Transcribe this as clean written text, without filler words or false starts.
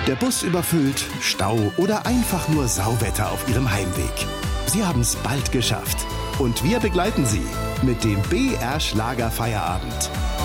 Der Bus überfüllt, Stau oder einfach nur Sauwetter auf Ihrem Heimweg. Sie haben es bald geschafft. Und wir begleiten Sie mit dem BR Schlager Feierabend.